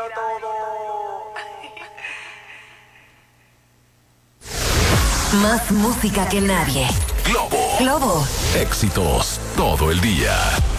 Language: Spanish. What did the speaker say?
Más música que nadie. Globo. Globo. Éxitos todo el día.